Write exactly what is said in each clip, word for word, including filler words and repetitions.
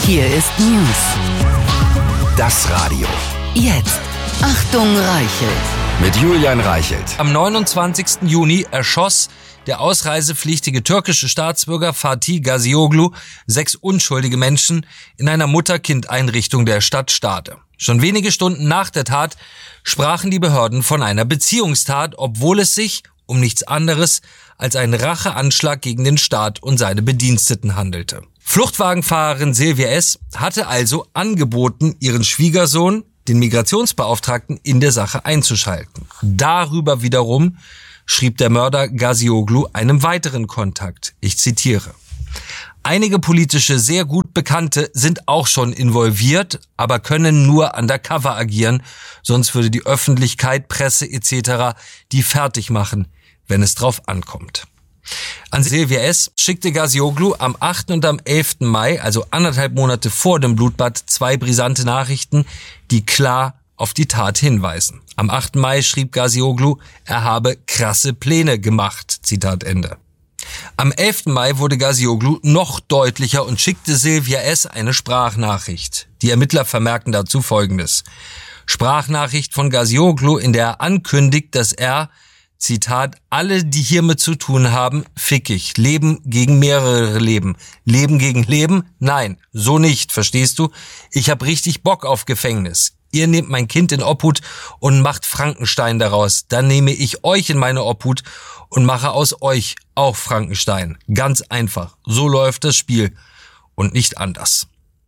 Hier ist News. Das Radio. Jetzt. Achtung, Reichelt. Mit Julian Reichelt. Am neunundzwanzigsten Juni erschoss der ausreisepflichtige türkische Staatsbürger Fatih Gazioglu sechs unschuldige Menschen in einer Mutter-Kind-Einrichtung der Stadt Stade. Schon wenige Stunden nach der Tat sprachen die Behörden von einer Beziehungstat, obwohl es sich um nichts anderes als einen Racheanschlag gegen den Staat und seine Bediensteten handelte. Fluchtwagenfahrerin Silvia S. hatte also angeboten, ihren Schwiegersohn, den Migrationsbeauftragten, in der Sache einzuschalten. Darüber wiederum schrieb der Mörder Gazioglu einem weiteren Kontakt. Ich zitiere: Einige politische, sehr gut Bekannte sind auch schon involviert, aber können nur undercover agieren, sonst würde die Öffentlichkeit, Presse et cetera die fertig machen, wenn es drauf ankommt. An Silvia S. schickte Gazioglu am achten und am elften Mai, also anderthalb Monate vor dem Blutbad, zwei brisante Nachrichten, die klar auf die Tat hinweisen. Am achten Mai schrieb Gazioglu, er habe krasse Pläne gemacht. Zitat Ende. Am elften Mai wurde Gazioglu noch deutlicher und schickte Silvia S. eine Sprachnachricht. Die Ermittler vermerken dazu Folgendes: Sprachnachricht von Gazioglu, in der er ankündigt, dass er, Zitat, alle, die hiermit zu tun haben, fick ich. Leben gegen mehrere Leben. Leben gegen Leben? Nein, so nicht, verstehst du? Ich hab richtig Bock auf Gefängnis. Ihr nehmt mein Kind in Obhut und macht Frankenstein daraus. Dann nehme ich euch in meine Obhut und mache aus euch auch Frankenstein. Ganz einfach. So läuft das Spiel und nicht anders.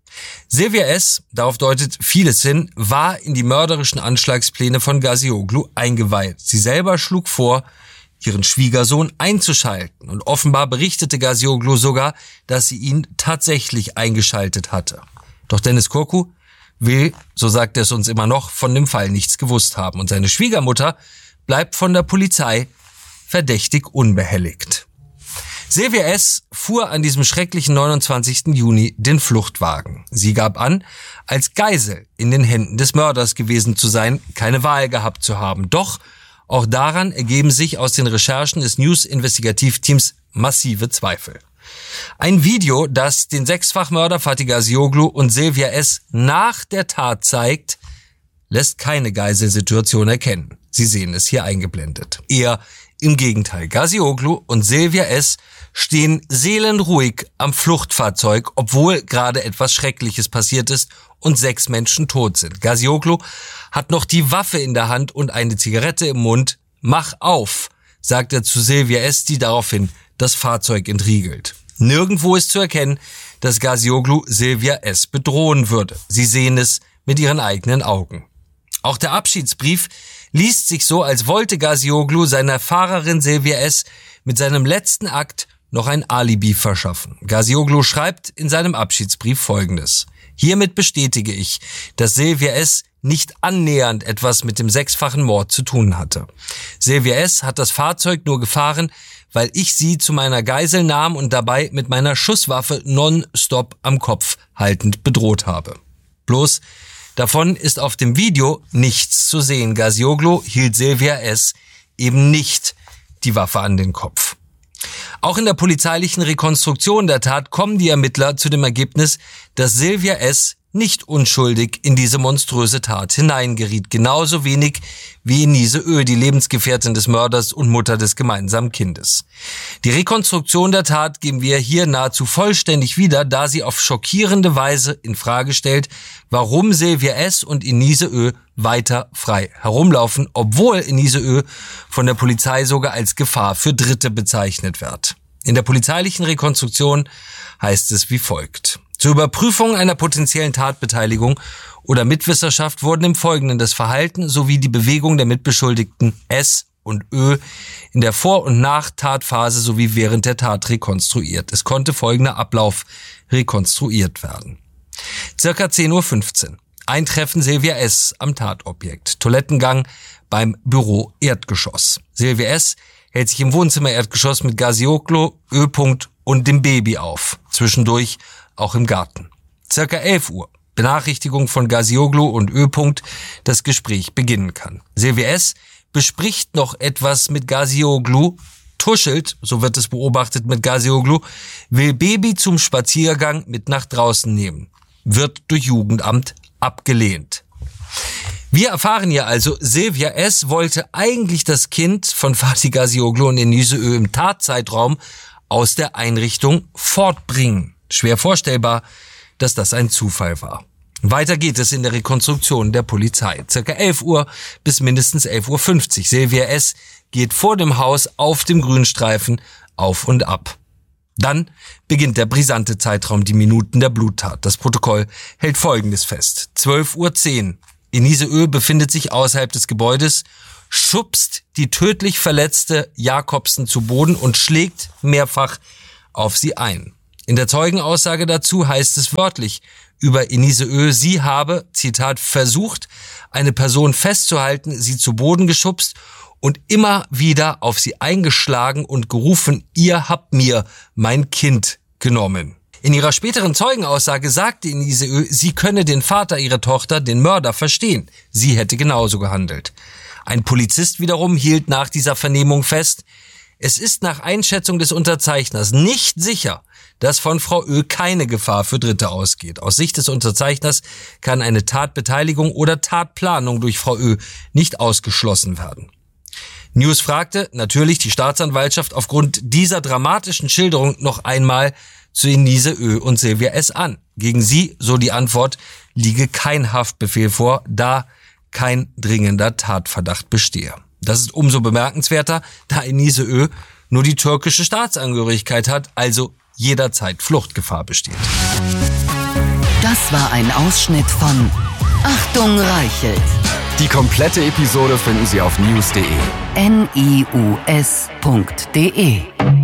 Silvia S., darauf deutet vieles hin, war in die mörderischen Anschlagspläne von Gazioglu eingeweiht. Sie selber schlug vor, ihren Schwiegersohn einzuschalten. Und offenbar berichtete Gazioglu sogar, dass sie ihn tatsächlich eingeschaltet hatte. Doch Deniz Korku will, so sagt er es uns immer noch, von dem Fall nichts gewusst haben. Und seine Schwiegermutter bleibt von der Polizei verdächtig unbehelligt. Silvia S. fuhr an diesem schrecklichen neunundzwanzigsten Juni den Fluchtwagen. Sie gab an, als Geisel in den Händen des Mörders gewesen zu sein, keine Wahl gehabt zu haben. Doch auch daran ergeben sich aus den Recherchen des News-Investigativteams massive Zweifel. Ein Video, das den Sechsfachmörder Fatih Gazioglu und Silvia S. nach der Tat zeigt, lässt keine Geiselsituation erkennen. Sie sehen es hier eingeblendet. Eher im Gegenteil. Gazioglu und Silvia S. stehen seelenruhig am Fluchtfahrzeug, obwohl gerade etwas Schreckliches passiert ist und sechs Menschen tot sind. Gazioglu hat noch die Waffe in der Hand und eine Zigarette im Mund. Mach auf, sagt er zu Silvia S., die daraufhin das Fahrzeug entriegelt. Nirgendwo ist zu erkennen, dass Gazioglu Silvia S. bedrohen würde. Sie sehen es mit ihren eigenen Augen. Auch der Abschiedsbrief liest sich so, als wollte Gazioglu seiner Fahrerin Silvia S. mit seinem letzten Akt noch ein Alibi verschaffen. Gazioglu schreibt in seinem Abschiedsbrief Folgendes: Hiermit bestätige ich, dass Silvia S. nicht annähernd etwas mit dem sechsfachen Mord zu tun hatte. Silvia S. hat das Fahrzeug nur gefahren, weil ich sie zu meiner Geisel nahm und dabei mit meiner Schusswaffe nonstop am Kopf haltend bedroht habe. Bloß davon ist auf dem Video nichts zu sehen. Gazioglu hielt Silvia S. eben nicht die Waffe an den Kopf. Auch in der polizeilichen Rekonstruktion der Tat kommen die Ermittler zu dem Ergebnis, dass Silvia S. nicht unschuldig in diese monströse Tat hineingeriet. Genauso wenig wie Enise Ö., die Lebensgefährtin des Mörders und Mutter des gemeinsamen Kindes. Die Rekonstruktion der Tat geben wir hier nahezu vollständig wieder, da sie auf schockierende Weise in Frage stellt, warum Silvia S. und Enise Ö. weiter frei herumlaufen, obwohl Enise Ö. von der Polizei sogar als Gefahr für Dritte bezeichnet wird. In der polizeilichen Rekonstruktion heißt es wie folgt: Zur Überprüfung einer potenziellen Tatbeteiligung oder Mitwisserschaft wurden im Folgenden das Verhalten sowie die Bewegung der Mitbeschuldigten S. und Ö. in der Vor- und Nach-Tatphase sowie während der Tat rekonstruiert. Es konnte folgender Ablauf rekonstruiert werden. Circa zehn Uhr fünfzehn. Eintreffen Silvia S. am Tatobjekt. Toilettengang beim Büro Erdgeschoss. Silvia S. hält sich im Wohnzimmer Erdgeschoss mit Gazioglu, Ö. und dem Baby auf. Zwischendurch auch im Garten. Circa elf Uhr. Benachrichtigung von Gazioglu und Ö. das Gespräch beginnen kann. Silvia S. bespricht noch etwas mit Gazioglu, tuschelt, so wird es beobachtet, mit Gazioglu, will Baby zum Spaziergang mit nach draußen nehmen. wird durch Jugendamt abgelehnt. Wir erfahren hier also, Silvia S. wollte eigentlich das Kind von Fatih Gazioglu und Enis'e Ö im Tatzeitraum aus der Einrichtung fortbringen. Schwer vorstellbar, dass das ein Zufall war. Weiter geht es in der Rekonstruktion der Polizei. Circa elf Uhr bis mindestens elf Uhr fünfzig. Silvia S. geht vor dem Haus auf dem Grünstreifen auf und ab. Dann beginnt der brisante Zeitraum, die Minuten der Bluttat. Das Protokoll hält Folgendes fest. zwölf Uhr zehn. Enis'e Ö befindet sich außerhalb des Gebäudes, schubst die tödlich verletzte Jakobsen zu Boden und schlägt mehrfach auf sie ein. In der Zeugenaussage dazu heißt es wörtlich über Enis'e Ö, sie habe, Zitat, versucht, eine Person festzuhalten, sie zu Boden geschubst und immer wieder auf sie eingeschlagen und gerufen, ihr habt mir mein Kind genommen. In ihrer späteren Zeugenaussage sagte Enis'e Ö, sie könne den Vater ihrer Tochter, den Mörder, verstehen. Sie hätte genauso gehandelt. Ein Polizist wiederum hielt nach dieser Vernehmung fest, es ist nach Einschätzung des Unterzeichners nicht sicher, dass von Frau Ö keine Gefahr für Dritte ausgeht. Aus Sicht des Unterzeichners kann eine Tatbeteiligung oder Tatplanung durch Frau Ö nicht ausgeschlossen werden. News fragte natürlich die Staatsanwaltschaft aufgrund dieser dramatischen Schilderung noch einmal zu Enis'e Ö und Silvia S. an. Gegen sie, so die Antwort, liege kein Haftbefehl vor, da kein dringender Tatverdacht bestehe. Das ist umso bemerkenswerter, da Enis'e Ö nur die türkische Staatsangehörigkeit hat, also jederzeit Fluchtgefahr besteht. Das war ein Ausschnitt von Achtung Reichelt. Die komplette Episode finden Sie auf news punkt de. N I U S punkt de